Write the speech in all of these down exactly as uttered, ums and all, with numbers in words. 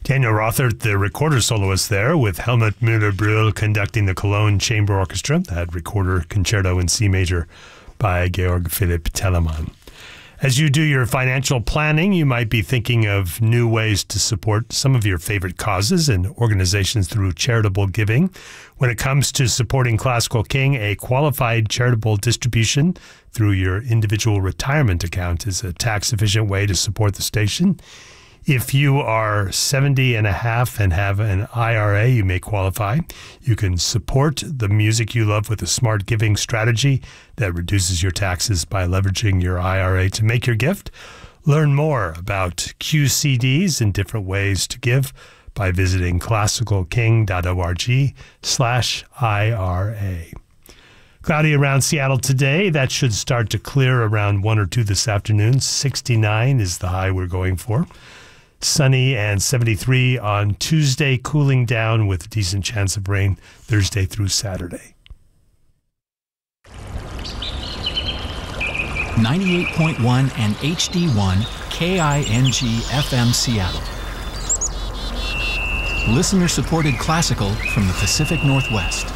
Daniel Rothert, the recorder soloist there, with Helmut Müller-Brühl conducting the Cologne Chamber Orchestra, that recorder concerto in C major by Georg Philipp Telemann. As you do your financial planning, you might be thinking of new ways to support some of your favorite causes and organizations through charitable giving. When it comes to supporting Classical King, a qualified charitable distribution through your individual retirement account is a tax-efficient way to support the station. If you are seventy and a half and have an I R A, you may qualify. You can support the music you love with a smart giving strategy that reduces your taxes by leveraging your I R A to make your gift. Learn more about Q C Ds and different ways to give by visiting classicalking.org slash IRA. Cloudy around Seattle today. That should start to clear around one or two this afternoon. sixty-nine is the high we're going for. Sunny and seventy-three on Tuesday, cooling down with a decent chance of rain Thursday through Saturday. ninety-eight point one and H D one K I N G F M Seattle. Listener-supported classical from the Pacific Northwest.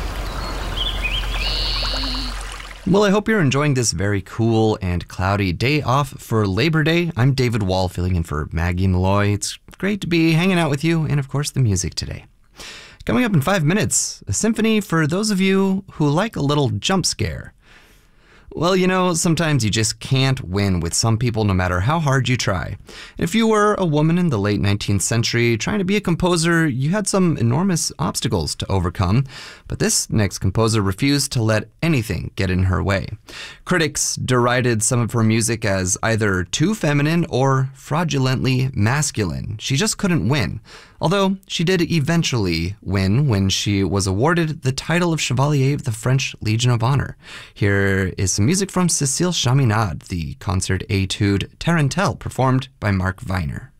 Well, I hope you're enjoying this very cool and cloudy day off for Labor Day. I'm David Wall, filling in for Maggie Malloy. It's great to be hanging out with you and, of course, the music today. Coming up in five minutes, a symphony for those of you who like a little jump scare. Well, you know, sometimes you just can't win with some people no matter how hard you try. If you were a woman in the late nineteenth century trying to be a composer, you had some enormous obstacles to overcome. But this next composer refused to let anything get in her way. Critics derided some of her music as either too feminine or fraudulently masculine. She just couldn't win. Although she did eventually win when she was awarded the title of Chevalier of the French Legion of Honor. Here is some music from Cécile Chaminade, the concert etude Tarentelle, performed by Mark Weiner.